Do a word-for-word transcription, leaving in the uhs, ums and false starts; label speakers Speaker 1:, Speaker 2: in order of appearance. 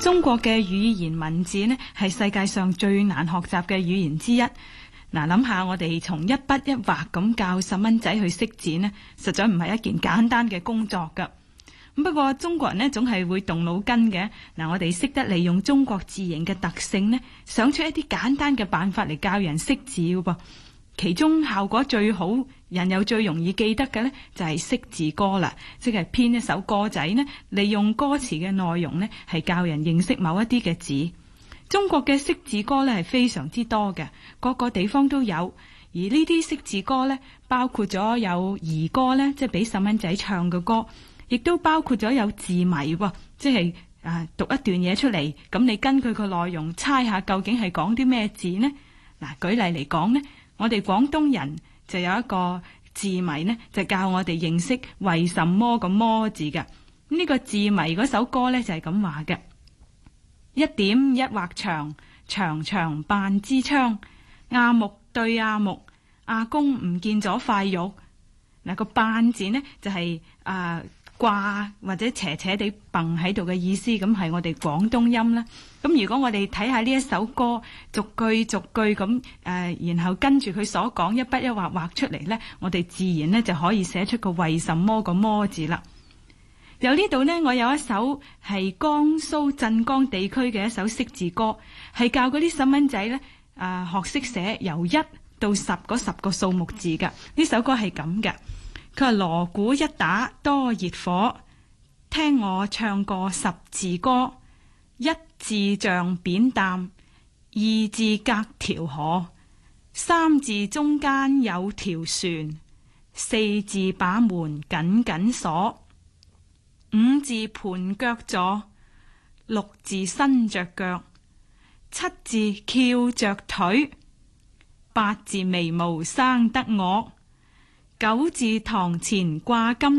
Speaker 1: 中國嘅語言文字呢，係世界上最難學習嘅語言之一。嗱，諗下我哋從一筆一畫咁教細蚊仔去識字呢，實在唔係一件簡單嘅工作㗎。不過中國人呢，總係會動腦筋嘅。嗱，我哋識得利用中國字形嘅特性呢，想出一啲簡單嘅辦法嚟教人識字㗎噃。其中效果最好，人又最容易記得嘅呢，就係識字歌啦，即係編一首歌仔呢，利用歌詞嘅內容呢，係教人認識某一啲嘅字。中國嘅識字歌呢，係非常之多嘅，各個地方都有。而呢啲識字歌呢，包括咗有兒歌呢，即係俾細蚊仔唱嘅歌，亦都包括咗有字謎喎，即係啊讀一段嘢出嚟，咁你根據個內容猜下究竟係講啲咩字呢？嗱，舉例嚟講呢，我哋廣東人就有一個字謎呢，就教我哋認識為什麼個麼字嘅。呢、這個字謎嗰首歌呢，就係咁話嘅：一點一畫長，長長扮支槍，阿木對阿木，阿公唔見咗塊肉。嗱，個扮字呢，就係、是、啊。呃掛或者斜斜地蹦喺度嘅意思，咁係我哋廣東音啦。咁如果我哋睇下呢一首歌，逐句逐句咁誒、呃，然後跟住佢所講一筆一畫畫出嚟呢，我哋自然呢就可以寫出個為什麼個麼字啦。由呢度呢，我有一首係江蘇鎮江地區嘅一首識字歌，係教嗰啲細蚊仔呢啊、呃、學識寫由一到十嗰十個數目字㗎。呢首歌係咁嘅。佢話鑼鼓一打多熱火，聽我唱個十字歌，一字像扁擔，二字隔條河，三字中間有條船，四字把門緊緊鎖，五字盤腳坐，六字伸着腳，七字翹着腿，八字眉毛生得我，九字堂前掛金